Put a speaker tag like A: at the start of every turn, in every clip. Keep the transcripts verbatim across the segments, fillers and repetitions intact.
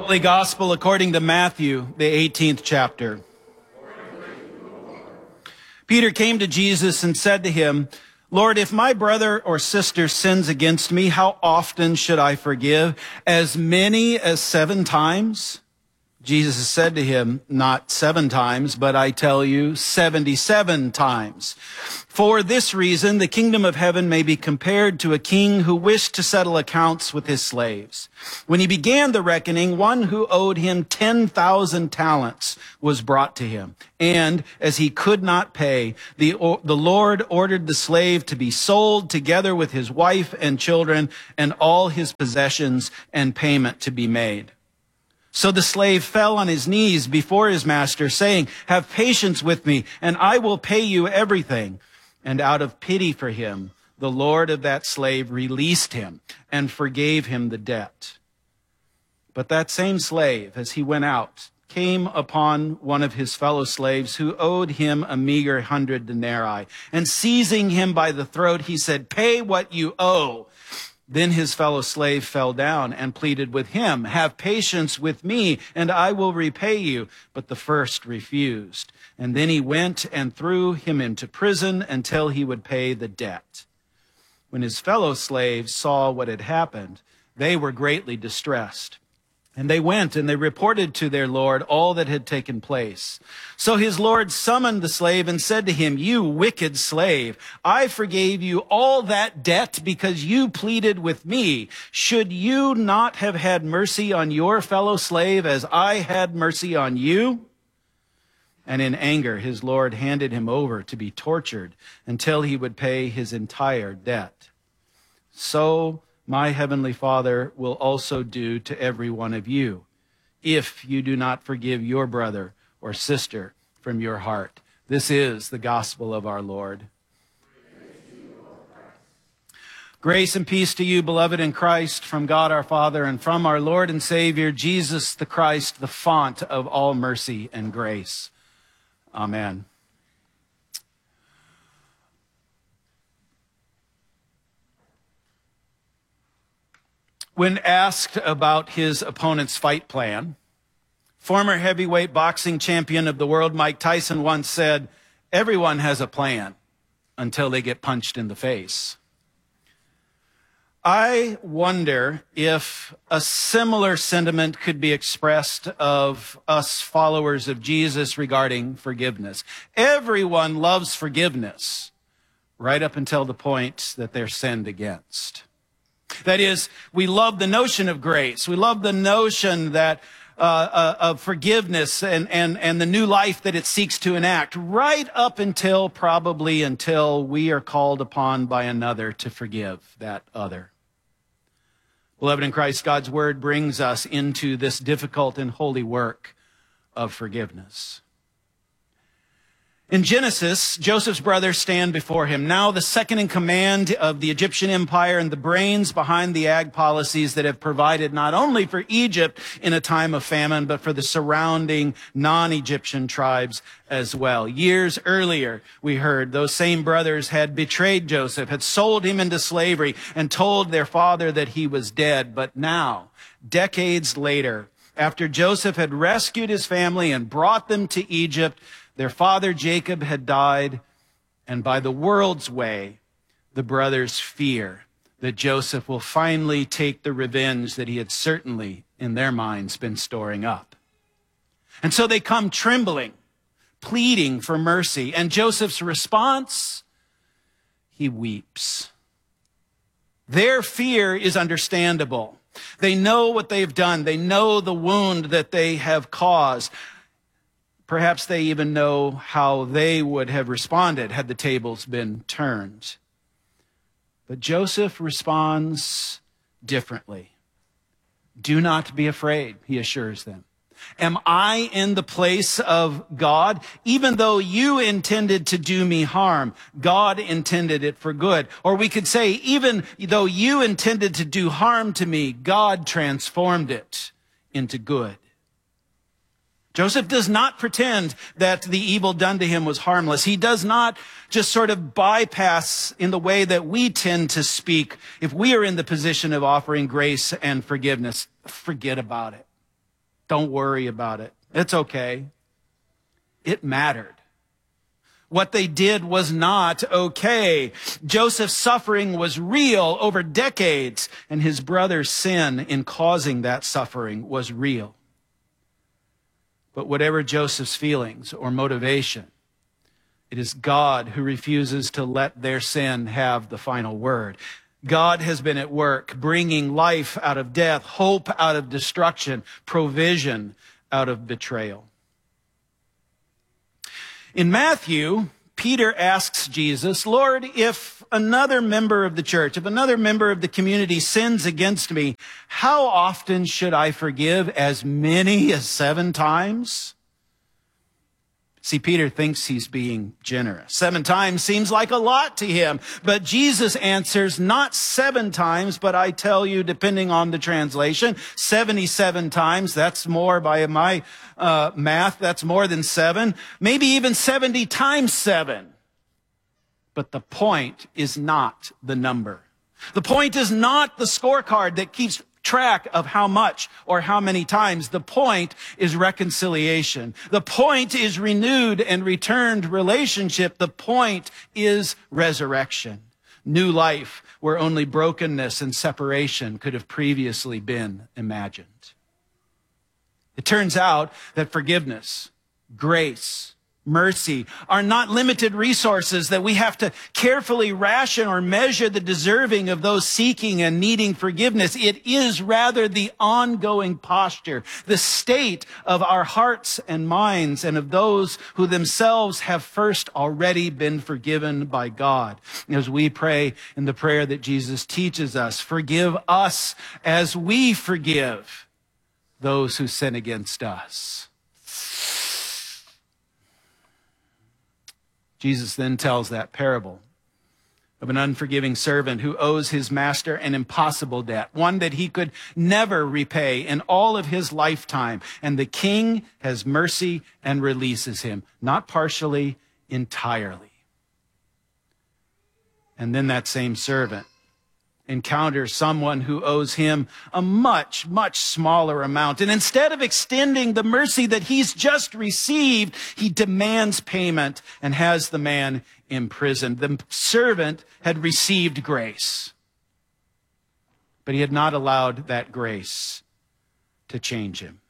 A: Holy Gospel according to Matthew, the eighteenth chapter. Peter came to Jesus and said to him, Lord, if my brother or sister sins against me, how often should I forgive? As many as seven times? Jesus said to him, not seven times, but I tell you, seventy-seven times. For this reason, the kingdom of heaven may be compared to a king who wished to settle accounts with his slaves. When he began the reckoning, one who owed him ten thousand talents was brought to him. And as he could not pay, the, the Lord ordered the slave to be sold together with his wife and children and all his possessions, and payment to be made. So the slave fell on his knees before his master, saying, have patience with me, and I will pay you everything. And out of pity for him, the Lord of that slave released him and forgave him the debt. But that same slave, as he went out, came upon one of his fellow slaves who owed him a meager hundred denarii. And seizing him by the throat, he said, pay what you owe. Then his fellow slave fell down and pleaded with him, have patience with me, and I will repay you. But the first refused. And then he went and threw him into prison until he would pay the debt. When his fellow slaves saw what had happened, they were greatly distressed. And they went and they reported to their Lord all that had taken place. So his Lord summoned the slave and said to him, you wicked slave, I forgave you all that debt because you pleaded with me. Should you not have had mercy on your fellow slave as I had mercy on you? And in anger, his Lord handed him over to be tortured until he would pay his entire debt. So my heavenly Father will also do to every one of you, if you do not forgive your brother or sister from your heart. This is the gospel of our Lord. Grace and peace to you, beloved in Christ, from God our Father and from our Lord and Savior, Jesus the Christ, the font of all mercy and grace. Amen. When asked about his opponent's fight plan, former heavyweight boxing champion of the world Mike Tyson once said, everyone has a plan until they get punched in the face. I wonder if a similar sentiment could be expressed of us followers of Jesus regarding forgiveness. Everyone loves forgiveness right up until the point that they're sinned against. That is, we love the notion of grace. We love the notion that uh, uh, of forgiveness and, and, and the new life that it seeks to enact, right up until probably until we are called upon by another to forgive that other. Beloved in Christ, God's word brings us into this difficult and holy work of forgiveness. In Genesis, Joseph's brothers stand before him, now the second in command of the Egyptian empire and the brains behind the ag policies that have provided not only for Egypt in a time of famine, but for the surrounding non-Egyptian tribes as well. Years earlier, we heard those same brothers had betrayed Joseph, had sold him into slavery, and told their father that he was dead. But now, decades later, after Joseph had rescued his family and brought them to Egypt, their father Jacob had died, and by the world's way, the brothers fear that Joseph will finally take the revenge that he had certainly, in their minds, been storing up. And so they come trembling, pleading for mercy. And Joseph's response, he weeps. Their fear is understandable. They know what they've done. They know the wound that they have caused. Perhaps they even know how they would have responded had the tables been turned. But Joseph responds differently. Do not be afraid, he assures them. Am I in the place of God? Even though you intended to do me harm, God intended it for good. Or we could say, even though you intended to do harm to me, God transformed it into good. Joseph does not pretend that the evil done to him was harmless. He does not just sort of bypass in the way that we tend to speak if we are in the position of offering grace and forgiveness. Forget about it. Don't worry about it. It's okay. It mattered. What they did was not okay. Joseph's suffering was real over decades, and his brother's sin in causing that suffering was real. But whatever Joseph's feelings or motivation, it is God who refuses to let their sin have the final word. God has been at work, bringing life out of death, hope out of destruction, provision out of betrayal. In Matthew, Peter asks Jesus, Lord, if another member of the church, if another member of the community sins against me, how often should I forgive? As many as seven times? See, Peter thinks he's being generous. Seven times seems like a lot to him, but Jesus answers, not seven times, but I tell you, depending on the translation, seventy-seven times. That's more by my uh, math. That's more than seven. Maybe even seventy times seven. But the point is not the number. The point is not the scorecard that keeps track of how much or how many times. The point is reconciliation. The point is renewed and returned relationship. The point is resurrection. New life where only brokenness and separation could have previously been imagined. It turns out that forgiveness, grace, mercy are not limited resources that we have to carefully ration or measure the deserving of those seeking and needing forgiveness. It is rather the ongoing posture, the state of our hearts and minds and of those who themselves have first already been forgiven by God. As we pray in the prayer that Jesus teaches us, forgive us as we forgive those who sin against us. Jesus then tells that parable of an unforgiving servant who owes his master an impossible debt, one that he could never repay in all of his lifetime. And the king has mercy and releases him, not partially, entirely. And then that same servant encounters someone who owes him a much, much smaller amount. And instead of extending the mercy that he's just received, he demands payment and has the man imprisoned. The servant had received grace, but he had not allowed that grace to change him.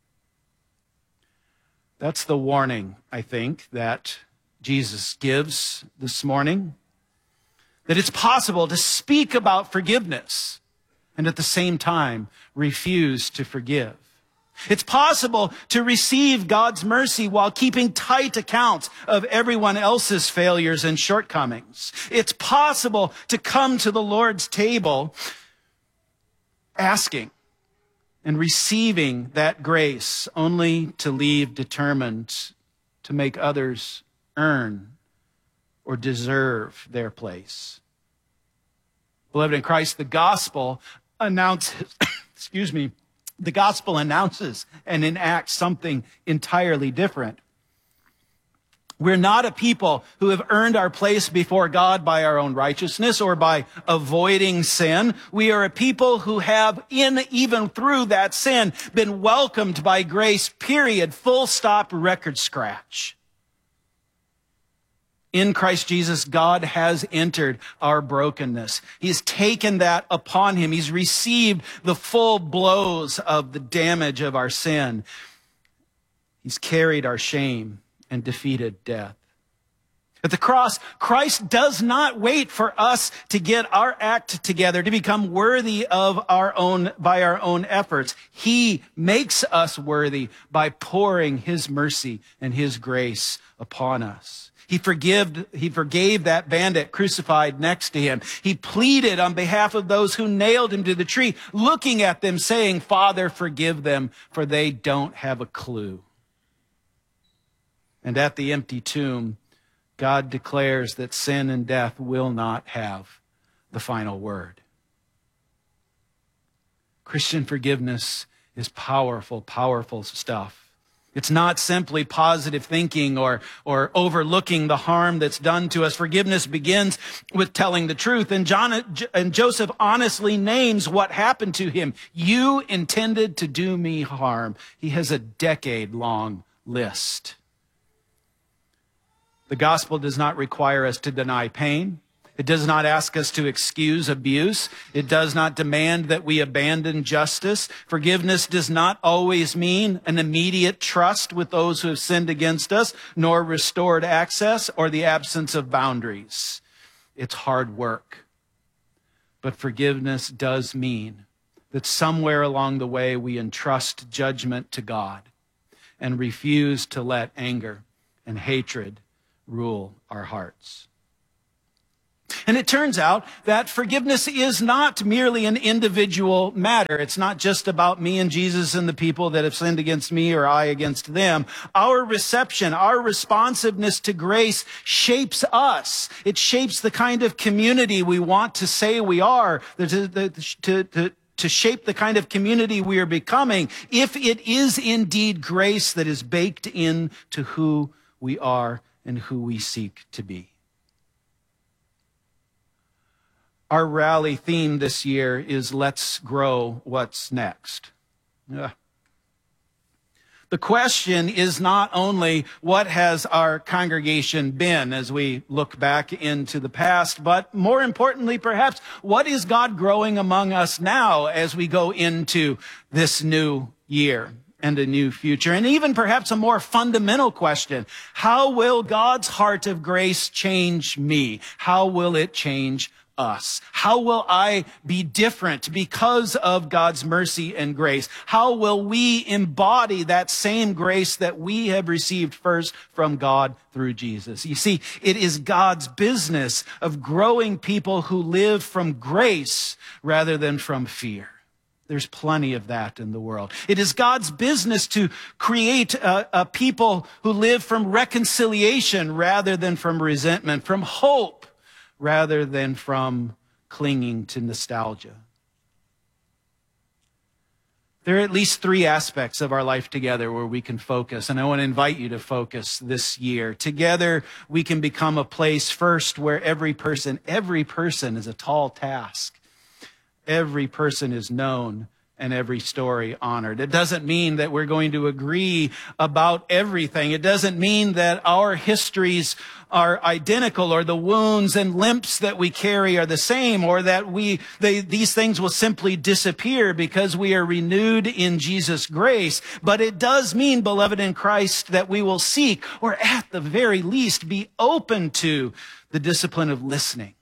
A: That's the warning, I think, that Jesus gives this morning. That it's possible to speak about forgiveness and at the same time refuse to forgive. It's possible to receive God's mercy while keeping tight account of everyone else's failures and shortcomings. It's possible to come to the Lord's table asking and receiving that grace only to leave determined to make others earn or deserve their place. Beloved in Christ, the gospel announces, excuse me, the gospel announces and enacts something entirely different. We're not a people who have earned our place before God by our own righteousness or by avoiding sin. We are a people who have, in even through that sin, been welcomed by grace, period, full stop, record scratch. In Christ Jesus, God has entered our brokenness. He's taken that upon him. He's received the full blows of the damage of our sin. He's carried our shame and defeated death. At the cross, Christ does not wait for us to get our act together, to become worthy of our own, by our own efforts. He makes us worthy by pouring his mercy and his grace upon us. He forgave, he forgave that bandit crucified next to him. He pleaded on behalf of those who nailed him to the tree, looking at them saying, Father, forgive them, for they don't have a clue. And at the empty tomb, God declares that sin and death will not have the final word. Christian forgiveness is powerful, powerful stuff. It's not simply positive thinking or, or overlooking the harm that's done to us. Forgiveness begins with telling the truth. And John and Joseph honestly names what happened to him. You intended to do me harm. He has a decade-long list. The gospel does not require us to deny pain. It does not ask us to excuse abuse. It does not demand that we abandon justice. Forgiveness does not always mean an immediate trust with those who have sinned against us, nor restored access or the absence of boundaries. It's hard work. But forgiveness does mean that somewhere along the way we entrust judgment to God and refuse to let anger and hatred rule our hearts. And it turns out that forgiveness is not merely an individual matter. It's not just about me and Jesus and the people that have sinned against me or I against them. Our reception, our responsiveness to grace shapes us. It shapes the kind of community we want to say we are, to, to, to, to shape the kind of community we are becoming, if it is indeed grace that is baked into who we are and who we seek to be. Our rally theme this year is Let's Grow What's Next. Yeah. The question is not only what has our congregation been as we look back into the past, but more importantly, perhaps, what is God growing among us now as we go into this new year and a new future? And even perhaps a more fundamental question, how will God's heart of grace change me? How will it change us? How will I be different because of God's mercy and grace? How will we embody that same grace that we have received first from God through Jesus? You see, it is God's business of growing people who live from grace rather than from fear. There's plenty of that in the world. It is God's business to create a, a people who live from reconciliation rather than from resentment, from hope rather than from clinging to nostalgia. There are at least three aspects of our life together where we can focus, and I want to invite you to focus this year. Together, we can become a place first where every person, every person is a tall task. Every person is known and every story honored. It doesn't mean that we're going to agree about everything. It doesn't mean that our histories are identical or the wounds and limps that we carry are the same, or that we they, these things will simply disappear because we are renewed in Jesus' grace. But it does mean, beloved in Christ, that we will seek, or at the very least be open to, the discipline of listening.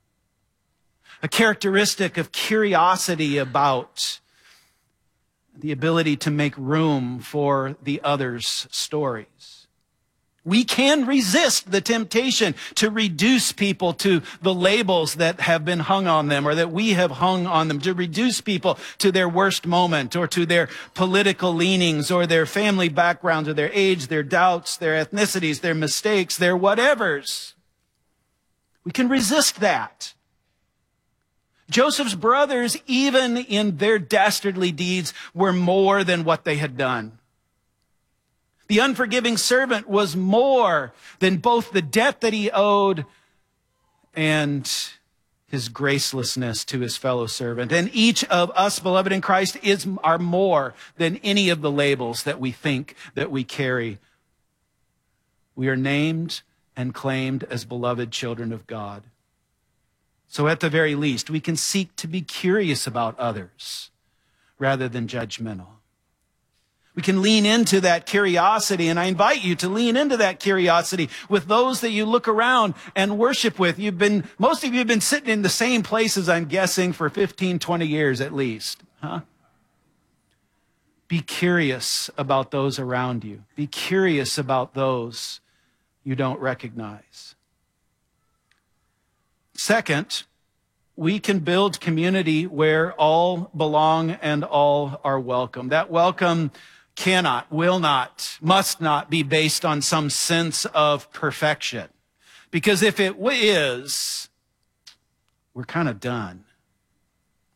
A: A characteristic of curiosity about the ability to make room for the other's stories. We can resist the temptation to reduce people to the labels that have been hung on them or that we have hung on them, to reduce people to their worst moment or to their political leanings or their family backgrounds or their age, their doubts, their ethnicities, their mistakes, their whatevers. We can resist that. Joseph's brothers, even in their dastardly deeds, were more than what they had done. The unforgiving servant was more than both the debt that he owed and his gracelessness to his fellow servant. And each of us, beloved in Christ, is are more than any of the labels that we think that we carry. We are named and claimed as beloved children of God. So at the very least, we can seek to be curious about others rather than judgmental. We can lean into that curiosity, and I invite you to lean into that curiosity with those that you look around and worship with. You've been, most of you have been sitting in the same places, I'm guessing, for fifteen, twenty years at least, huh? Be curious about those around you. Be curious about those you don't recognize. Second, we can build community where all belong and all are welcome. That welcome cannot, will not, must not be based on some sense of perfection. Because if it is, we're kind of done.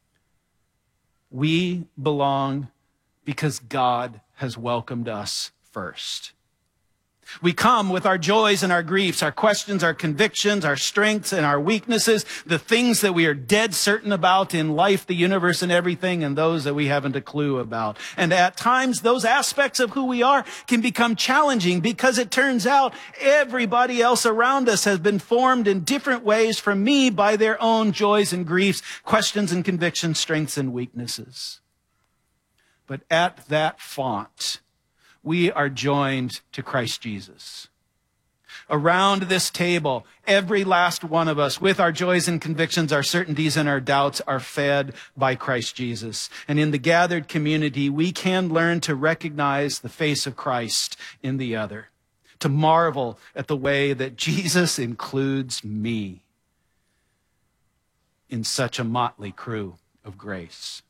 A: We belong because God has welcomed us first. We come with our joys and our griefs, our questions, our convictions, our strengths and our weaknesses, the things that we are dead certain about in life, the universe, and everything, and those that we haven't a clue about. And at times, those aspects of who we are can become challenging because it turns out everybody else around us has been formed in different ways from me by their own joys and griefs, questions and convictions, strengths and weaknesses. But at that font, we are joined to Christ Jesus. Around this table, every last one of us, with our joys and convictions, our certainties and our doubts, are fed by Christ Jesus. And in the gathered community, we can learn to recognize the face of Christ in the other, to marvel at the way that Jesus includes me in such a motley crew of grace.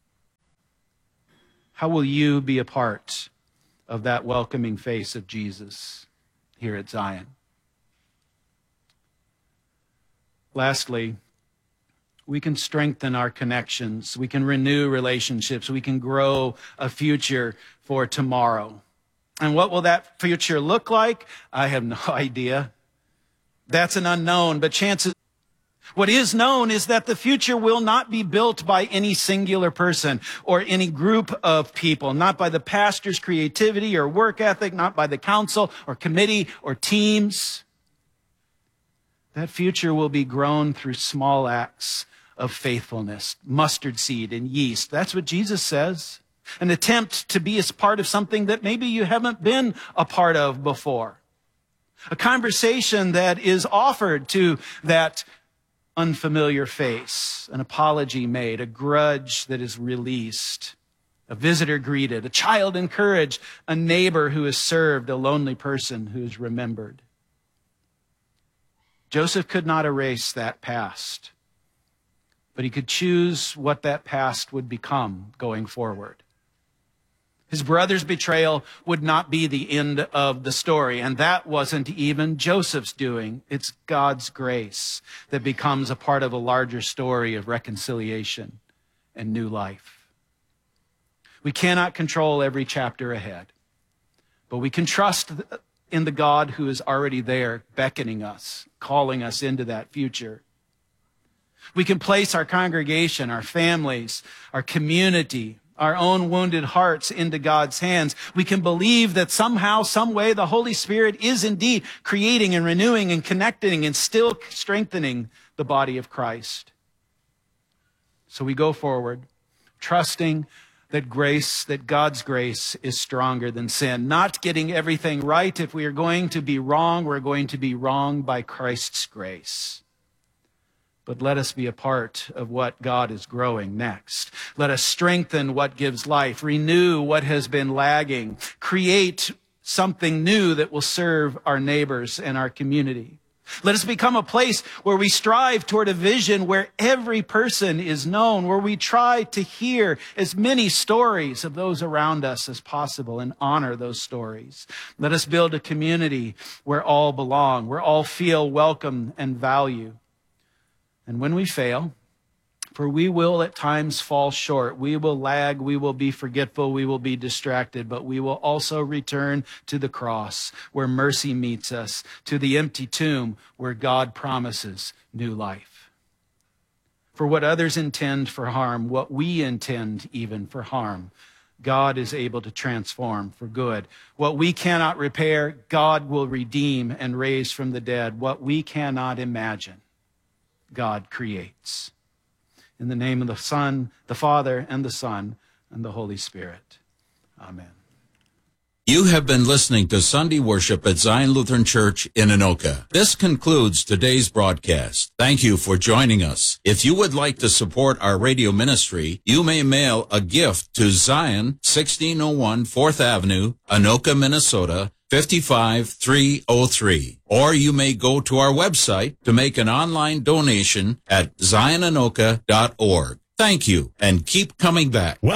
A: How will you be a part of that welcoming face of Jesus here at Zion? Lastly, we can strengthen our connections. We can renew relationships. We can grow a future for tomorrow. And what will that future look like? I have no idea. That's an unknown, but chances What is known is that the future will not be built by any singular person or any group of people, not by the pastor's creativity or work ethic, not by the council or committee or teams. That future will be grown through small acts of faithfulness, mustard seed and yeast. That's what Jesus says. An attempt to be a part of something that maybe you haven't been a part of before. A conversation that is offered to that unfamiliar face, an apology made, a grudge that is released, a visitor greeted, a child encouraged, a neighbor who is served, a lonely person who is remembered. Joseph could not erase that past, but he could choose what that past would become going forward. His brother's betrayal would not be the end of the story, and that wasn't even Joseph's doing. It's God's grace that becomes a part of a larger story of reconciliation and new life. We cannot control every chapter ahead, but we can trust in the God who is already there, beckoning us, calling us into that future. We can place our congregation, our families, our community, our own wounded hearts into God's hands. We can believe that somehow, some way, the Holy Spirit is indeed creating and renewing and connecting and still strengthening the body of Christ. So we go forward, trusting that grace, that God's grace is stronger than sin. Not getting everything right. If we are going to be wrong, we're going to be wrong by Christ's grace. But let us be a part of what God is growing next. Let us strengthen what gives life, renew what has been lagging, create something new that will serve our neighbors and our community. Let us become a place where we strive toward a vision where every person is known, where we try to hear as many stories of those around us as possible and honor those stories. Let us build a community where all belong, where all feel welcome and value. And when we fail, for we will at times fall short, we will lag, we will be forgetful, we will be distracted, but we will also return to the cross where mercy meets us, to the empty tomb where God promises new life. For what others intend for harm, what we intend even for harm, God is able to transform for good. What we cannot repair, God will redeem and raise from the dead. What we cannot imagine, God creates. In the name of the Son, the Father, and the Son, and the Holy Spirit. Amen.
B: You have been listening to Sunday worship at Zion Lutheran Church in Anoka. This concludes today's broadcast. Thank you for joining us. If you would like to support our radio ministry, you may mail a gift to Zion, sixteen oh one fourth Avenue, Anoka, Minnesota, five three oh three. Or you may go to our website to make an online donation at zion anoka dot org. Thank you, and keep coming back.